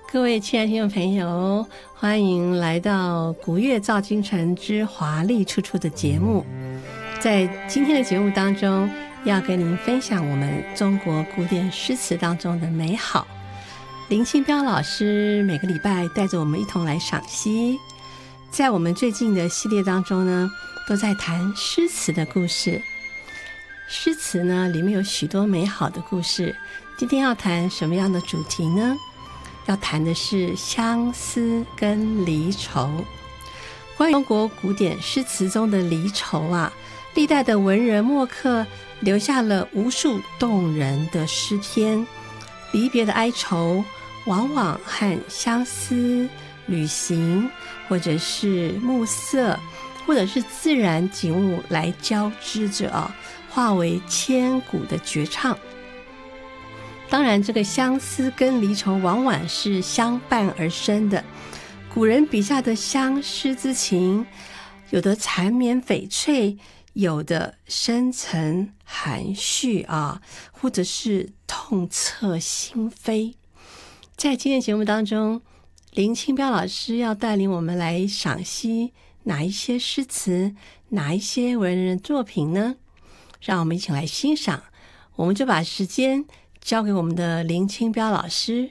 各位亲爱的听众朋友，欢迎来到古乐造京城之华丽处处的节目。在今天的节目当中，要跟您分享我们中国古典诗词当中的美好。林清标老师每个礼拜带着我们一同来赏析。在我们最近的系列当中呢，都在谈诗词的故事。诗词呢，里面有许多美好的故事。今天要谈什么样的主题呢？要谈的是相思跟离愁。关于中国古典诗词中的离愁啊，历代的文人墨客留下了无数动人的诗篇。离别的哀愁往往和相思、旅行，或者是暮色，或者是自然景物来交织着化为千古的绝唱。当然，这个相思跟离愁往往是相伴而生的。古人笔下的相思之情，有的缠绵悱恻，有的深沉含蓄或者是痛彻心扉。在今天节目当中，林清标老师要带领我们来赏析哪一些诗词，哪一些文人的作品呢？让我们一起来欣赏。我们就把时间交给我们的林清标老师。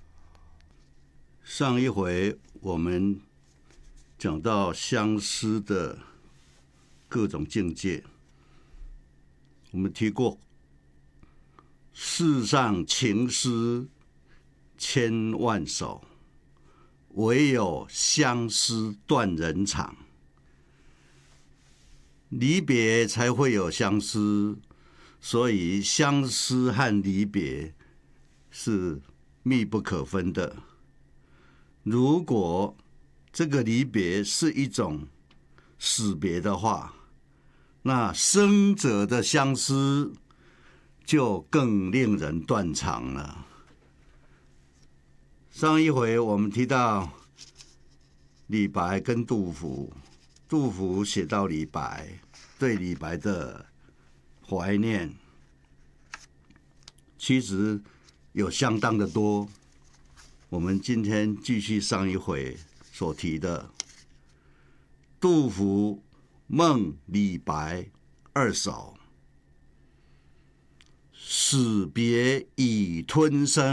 上一回我们讲到相思的各种境界，我们提过世上情诗千万首，唯有相思断人肠。离别才会有相思，所以相思和离别是密不可分的。如果这个离别是一种死别的话，那生者的相思就更令人断肠了。上一回我们提到李白跟杜甫，杜甫写到李白，对李白的怀念其实有相当的多。我们今天继续上一回所提的杜甫梦李白二首。死别已吞声，